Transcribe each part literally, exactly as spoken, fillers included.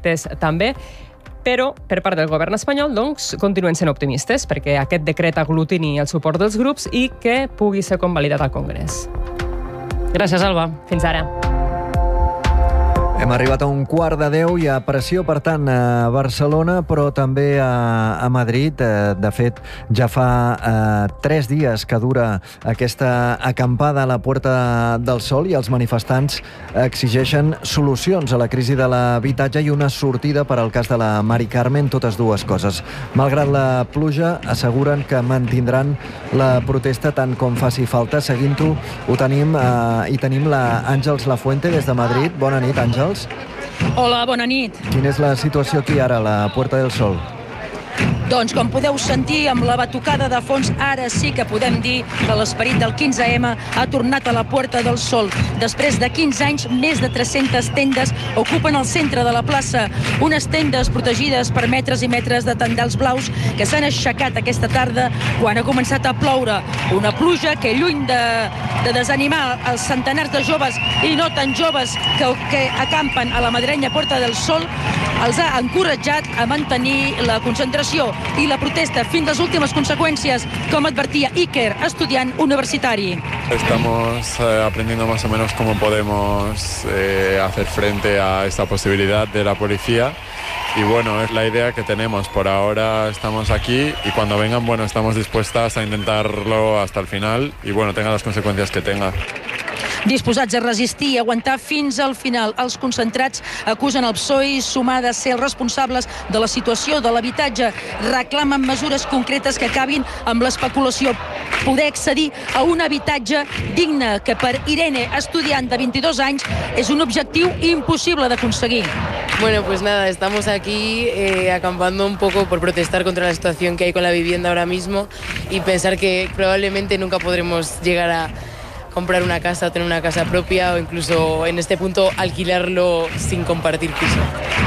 projectes també. Però, per part del govern espanyol, doncs, continuen sent optimistes perquè aquest decret aglutini el suport dels grups i que pugui ser convalidat al Congrés. Gràcies, Alba. Fins ara. Hem arribat a un quart de deu, hi ha pressió, per tant, a Barcelona, però també a, a Madrid. De fet, ja fa eh, tres dies que dura aquesta acampada a la Puerta del Sol i els manifestants exigeixen solucions a la crisi de l'habitatge i una sortida per al cas de la Mari Carmen, totes dues coses. Malgrat la pluja, asseguren que mantindran la protesta tant com faci falta. Seguint-ho, ho tenim, eh, i tenim la Àngels Lafuente des de Madrid. Bona nit, Àngels. Hola, bona nit. Quina és la situació aquí ara, a la Puerta del Sol? Doncs, com podeu sentir, amb la batucada de fons, ara sí que podem dir que l'esperit del quinze eme ha tornat a la Puerta del Sol. Després de quinze anys, més de tres-centes tendes ocupen el centre de la plaça. Unes tendes protegides per metres i metres de tendals blaus que s'han aixecat aquesta tarda quan ha començat a ploure. Una pluja que, lluny de, de desanimar els centenars de joves i no tan joves que, que acampen a la madrilenya Puerta del Sol, els ha encoratjat a mantenir la concentració i la protesta fins a les últimes conseqüències, com advertia Iker, estudiant universitari. Estamos eh, aprendiendo más o menos cómo podemos eh, hacer frente a esta posibilidad de la policía. Y bueno, es la idea que tenemos. Por ahora estamos aquí y cuando vengan, bueno, estamos dispuestas a intentarlo hasta el final y bueno, tenga las consecuencias que tenga. Disposats a resistir i aguantar fins al final. Els concentrats acusen el P S O E i Sumar de ser els responsables de la situació de l'habitatge. Reclamen mesures concretes que acabin amb l'especulació. Poder accedir a un habitatge digne, que per Irene, estudiant de vint-i-dos anys, és un objectiu impossible d'aconseguir. Bueno, pues nada, estamos aquí eh, acampando un poco por protestar contra la situación que hay con la vivienda ahora mismo y pensar que probablemente nunca podremos llegar a comprar una casa, tener una casa propia o incluso en este punto alquilarlo sin compartir piso.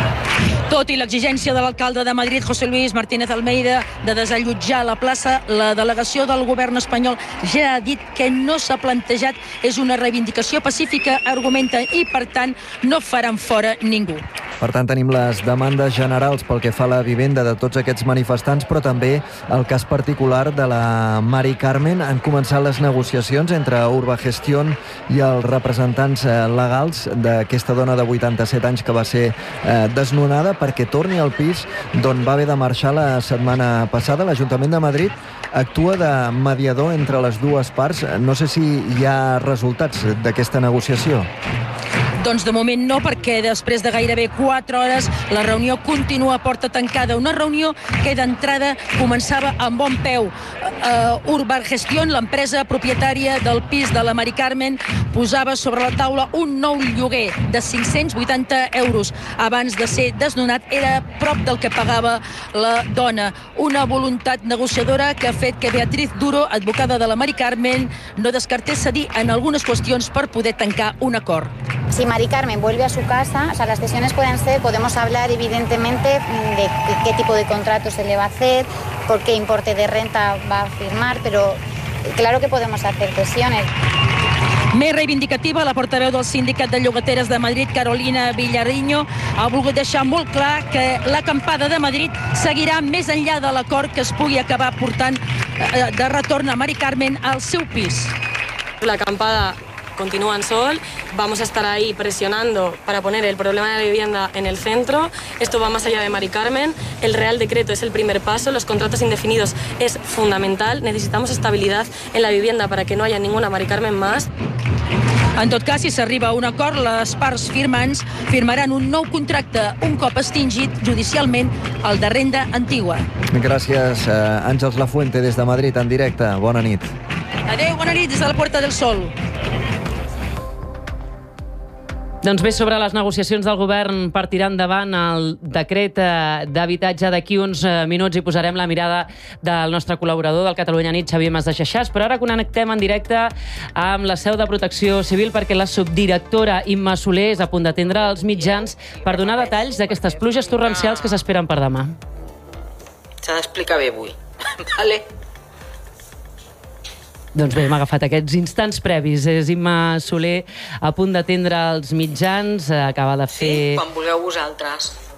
Tot i l'exigència de l'alcalde de Madrid, José Luis Martínez Almeida, de desallotjar la plaça, la delegació del govern espanyol ja ha dit que no s'ha plantejat, és una reivindicació pacífica, argumenta, i per tant no faran fora ningú. Per tant, tenim les demandes generals pel que fa a la vivenda de tots aquests manifestants, però també el cas particular de la Mari Carmen. Han començat les negociacions entre Urbagestión i els representants legals d'aquesta dona de vuitanta-set anys que va ser eh, desnonada perquè torni al pis d'on va haver de marxar la setmana passada. L'Ajuntament de Madrid actua de mediador entre les dues parts. No sé si hi ha resultats d'aquesta negociació. Doncs de moment no, perquè després de gairebé quatre hores la reunió continua a porta tancada. Una reunió que d'entrada començava amb bon peu. Uh, Urbagestión, l'empresa propietària del pis de la Mari Carmen, posava sobre la taula un nou lloguer de cinc-cents vuitanta euros. Abans de ser desnonat era prop del que pagava la dona. Una voluntat negociadora que ha fet que Beatriz Duro, advocada de la Mari Carmen, no descartés cedir en algunes qüestions per poder tancar un acord. Si Mari Carmen vuelve a su casa, o sea, las cesiones pueden ser, podemos hablar evidentemente de qué tipo de contrato se le va a hacer, por qué importe de renta va a firmar, pero claro que podemos hacer cesiones. Més reivindicativa, la portaveu del Sindicat de Llogateres de Madrid, Carolina Villarriño, ha volgut deixar molt clar que l'acampada de Madrid seguirà més enllà de l'acord que es pugui acabar portant de retorn a Mari Carmen al seu pis. La acampada continúa en Sol, vamos a estar ahí presionando para poner el problema de la vivienda en el centro. Esto va más allá de Mari Carmen, el Real Decreto es el primer paso, los contratos indefinidos es fundamental, necesitamos estabilidad en la vivienda para que no haya ninguna Mari Carmen más. En tot cas, si s'arriba a un acord, les parts firmants firmaran un nou contracte, un cop extingit judicialment el de renda antigua. Gràcies, Àngels Lafuente, des de Madrid, en directe. Bona nit. Adéu, bona nit, des de la Puerta del Sol. Doncs bé, sobre les negociacions del govern per tirar endavant el decret d'habitatge, d'aquí uns minuts hi posarem la mirada del nostre col·laborador del Catalunya Nit, Xavier Mas de Xaxàs, però ara connectem en directe amb la seu de Protecció Civil perquè la subdirectora Imma Soler és a punt d'atendre els mitjans per donar detalls d'aquestes pluges torrencials que s'esperen per demà. S'ha d'explicar bé avui, vale? Doncs bé, hem agafat aquests instants previs. És Imma Soler a punt d'atendre els mitjans, acaba de fer... Sí, quan vulgueu vosaltres.